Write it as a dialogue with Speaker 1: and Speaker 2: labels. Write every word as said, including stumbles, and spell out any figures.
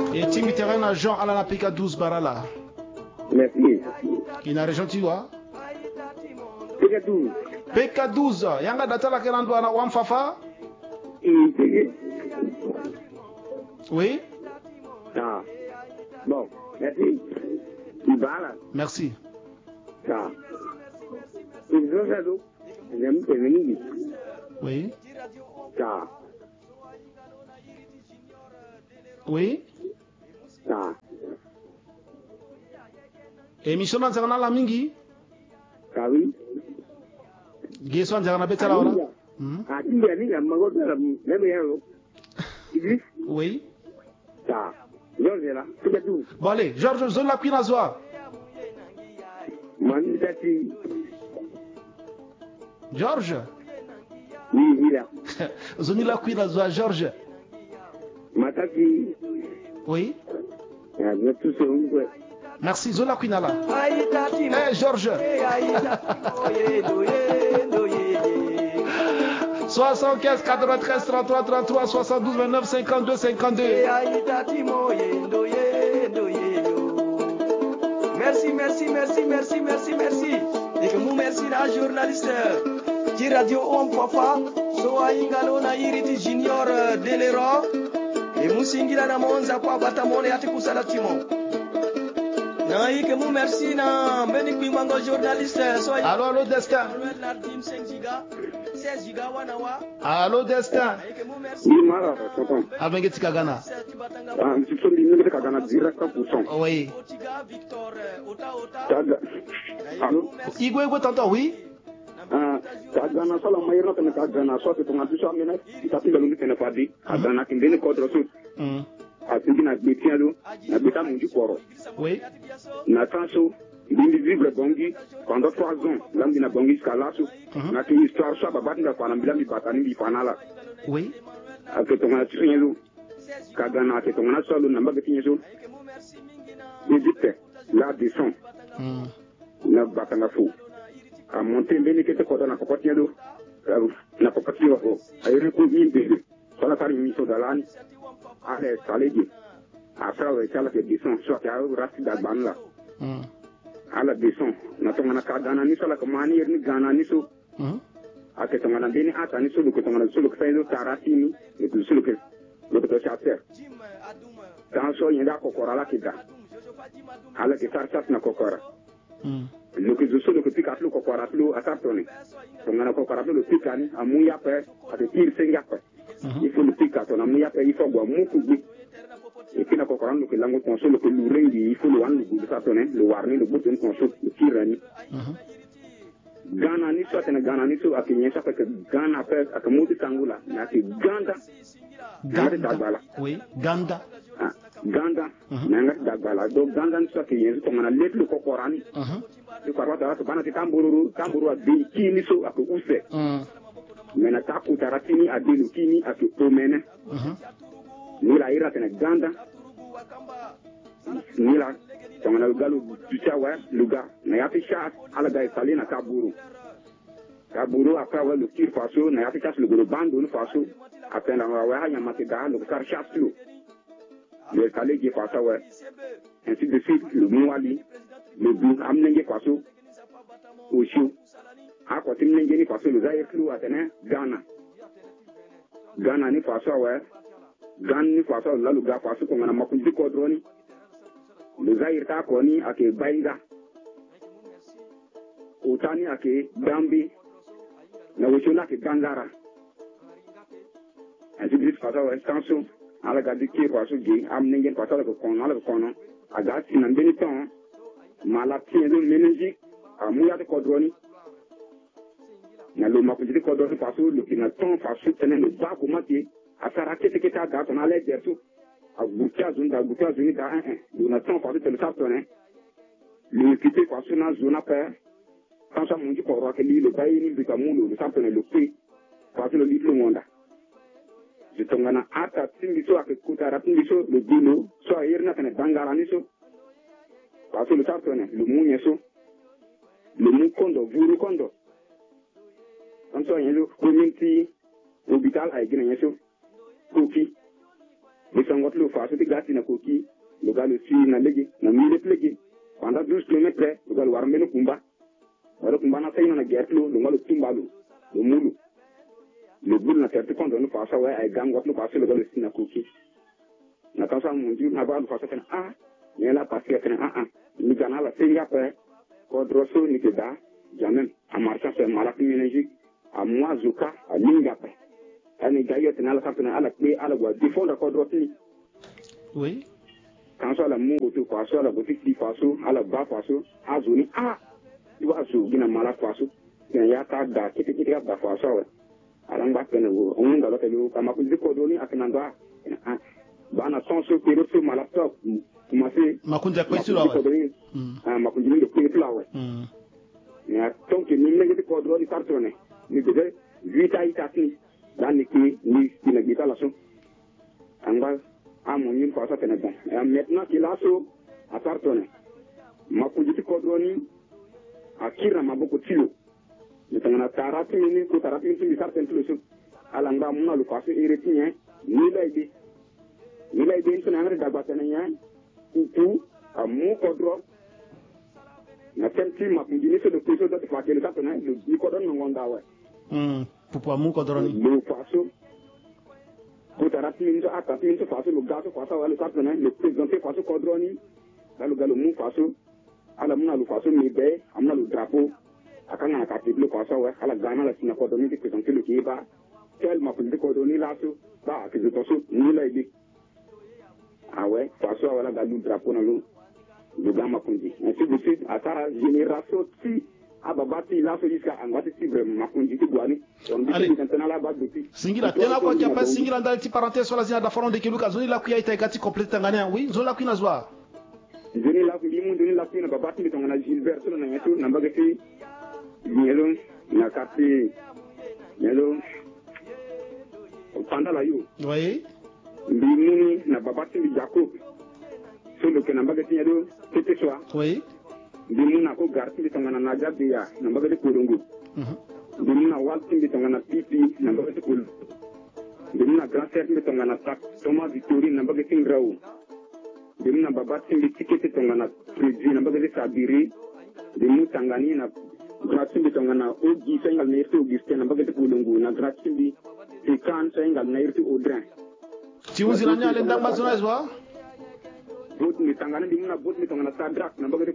Speaker 1: Et Timmy Terrain Jean Alana P K douze Barala.
Speaker 2: Merci.
Speaker 1: Qui n'a région Tiwa?
Speaker 2: P K douze.
Speaker 1: P K douze. Yanga Datala Kerando na Wamfafa? Oui.
Speaker 2: Ah. Bon, merci. Ibala.
Speaker 1: Merci.
Speaker 2: Ah. Ils ont ça donc. J'aime te venir.
Speaker 1: Oui.
Speaker 2: Ah.
Speaker 1: Oui.
Speaker 2: Ah.
Speaker 1: Émission dans Zagana la Mingi?
Speaker 2: Ah oui.
Speaker 1: Gesso Zagana Betala ora?
Speaker 2: Ah, tu m'as dit, maman, même héros.
Speaker 1: Oui.
Speaker 2: Ah. Georges est là. P K douze.
Speaker 1: Bon allez, Georges, zone la Pinazoa.
Speaker 2: Mandati.
Speaker 1: Georges?
Speaker 2: Oui, il est là.
Speaker 1: Zone la Pinazoa, Georges.
Speaker 2: Mataki.
Speaker 1: Oui.
Speaker 2: Ah, vous êtes tous au
Speaker 1: Merci, Zola Quinala. Eh, Georges. soixante-quinze, quatre-vingt-treize, trente-trois, trente-trois, soixante-douze, vingt-neuf, cinquante-deux, cinquante-deux.
Speaker 3: Merci, merci, merci, merci, merci, merci. Et que vous merci la journaliste qui radio Om Papa, so ingalo na iriti junior Delero. Et musingira na monza kwa batamone ati kusala timo. Na ike mu merci na mbeni kwimango journaliste so
Speaker 1: Allô allô Destin.
Speaker 3: seize giga wana wa.
Speaker 1: Allô Destin.
Speaker 2: Oui, mara, tonton.
Speaker 1: Avec Tikagana.
Speaker 2: Ah, je suis venu de Kagana direct pour cent.
Speaker 1: Oui.
Speaker 2: Allô?
Speaker 1: Igwe Igwe tonton, oui.
Speaker 2: Ah, Kagana sala mayro tene Kagana so te tonga biso amena tapi balungi tene fadi Kagana kimbeni kodro so.
Speaker 1: Mm.
Speaker 2: Asigi na betialo na beta munju koro.
Speaker 1: Oui.
Speaker 2: Na tanso l'indivisible bongi pendant trois ans l'ambi na bongi skalaso na ki histoire so babati na kwa mbila mi batani bi fanala.
Speaker 1: Oui.
Speaker 2: Ake tonga tsinyezo Kagana ake tonga solo na mbagati nyezo. Égypte la descend.
Speaker 1: Mm.
Speaker 2: Na batanga fou. A monter mbeni kete kodo na kokoti do na kokoti wako ayere ko yimbe sala tari miso dalani ale salegi afra we chala ke bison so ka rasti da banla
Speaker 1: Mm.
Speaker 2: ala bison na to mana ka dana ni sala ko mani yerni gana ni so
Speaker 1: Mm.
Speaker 2: ake to mana deni ata ni so ko to mana so ko fayo tarati ni e ko so ko lo ko chater dan so yenda ko korala kida ala ke tartat na kokora
Speaker 1: Mm.
Speaker 2: lo que je solo que pika flu ko kwara flu asartone to ngana ko kwara flu lo pika ni amu ya pe ate tir senga pe il faut le pika to na mu ya pe il faut go mu ku bi e kina ko kwara lo que lango ton solo que lu rengi il faut le wan lu bu asartone le warni le button ton so tirani Gana ni so tena Gana ni so akinyesha pe Gana pe akamuti tangula na ki ganda
Speaker 1: Ganda. Oui, Ganda.
Speaker 2: ah ganda nanga dagbala do ganda ni so akinyesha to ngana letlu ko korani di korwa da to bana ti tamburu tamburu abi kini so aku use
Speaker 1: Mm.
Speaker 2: mena taku taratini adilu kini aku omene nila ira tena ganda nila tongana galu tuchawa luga na yapi sha ala ga salina kaburu kaburu akawa lu kir faso na yapi chas lu guru bando lu faso apenda wa wa hanya matida lu kar chaslu le kalege faso wa ainsi de suite le muali le bu amnenge faso oshu ako timnenge ni faso lu zaire lu atene Ghana Ghana ni faso wa Ghana ni faso la lu ga faso ko ngana makundi ko droni le zaire ta ko ni ake bainga utani ake dambi na wochola ke gangara ainsi de suite faso wa stanso ala ga dikki faso gi amnenge faso ko kono ala ko kono aga sinan beni ton mala tiendo meningi amuya de kodroni na lo makundi ko droni faso lo kina ton faso tenen le ba ko mati asara kete kete aga ton ala dertu agutia zunda agutia zuni da eh lo na ton faso tele saptone le kite faso na zona pe kansa munji ko ro ke li le bayini bi kamulo le saptone le pe faso le litlo monda je tongana ata tingi so ake kutara tingi so le dino so ayerna tene bangara ni so faso le saptone le munye so le mu kondo vuru kondo anso yelo community hospital ay gina yeso kofi le sangot le faso de gati na koki le gars le suit na legi na mille plegi pendant douze kilomètres le gars le warme le kumba wala kumba na sayna na gertlo le gars le tumba le le mulu le boule na terre quand on faso ouais ay gangot le faso le gars le suit na koki na kansa mon dieu na ba le faso kana ah mais là parce que kana ah ah ni gana la singa pe kodroso ni keda jamais en marchant sur malak ménagique à moi zuka à lingape ani gayo tenala kapena ala pe ala gwa défendre kodrosi
Speaker 1: oui
Speaker 2: quand ça la mungo to kwaso la boutique di faso ala ba faso azuni ah tu vas zo gina mala faso ya ta da kiti kiti ga ba faso ala ngba pena wo on ngalo telo kama ku di kodoni akinanga ah bana sonso pero so mala top kumase
Speaker 1: makunja kwesi la
Speaker 2: ouais ah makunja ni kwesi la ouais ya donc ni ngeti kodro di cartonné ni de huit à itati dans qui ni qui ne gita la so anga amoni ko sa tene bon et maintenant qu'il a so à cartonné makunja di kodro ni akira maboko tilo ni tangana tarati ni ko tarati ni bi carton tilo so ala nga muna lu passe eretien ni la ide ni la ide ni ngare dagba tene nya tout amu kodro na tenti makunji ni so de peso de fa kele katona le ni kodon ngonda wa
Speaker 1: mm pupo amu kodroni
Speaker 2: le faso ko tarati ni so atati ni so faso le gaso faso wa le katona le président faso kodroni la le galo mu faso ala mu na le faso mi be amna le drapeau akanga ka ti le faso wa ala gana la sina kodoni ki président le ki ba tel makunji kodoni la so ba ki zo so ni la ibi ah ouais faso wala galu drapeau na lo le gama kundi ainsi de suite à ta génération si ababati la so jusqu'à angati si vraiment makundi ti bwani on dit maintenant la base depuis
Speaker 1: singira tena kwa kia pa singira ndali ti parenthèse sur la zina da foron de kiluka zoni la kuya itaikati complète tangania oui zoni la kuina zwa
Speaker 2: zoni la kuya mu zoni la kuya babati mi tongana Gilbert so na yeto na mbagati nyelo na kati nyelo pendant la yo
Speaker 1: oui
Speaker 2: mbimuni na babati mi Jacob so le kena mbagati nyelo tete soa
Speaker 1: oui
Speaker 2: mbimuna ko garti mi tongana na jabia na mbagati kurungu mbimuna walti mi tongana pipi na mbagati kul mbimuna grand chef mi tongana tak Thomas Victorine na mbagati ngrau mbimuna babati mi tikete tongana Freddy na mbagati Sabiri mbimu tangani na grand chef mi tongana Ogi sengal na irti Augustin na mbagati kulungu na grand chef mi Tikan sengal na irti Audrin
Speaker 1: ti uzi na nyale ndamba zona zwa
Speaker 2: bot mi tangana mbimuna bot mi tongana Sadrak na mbagati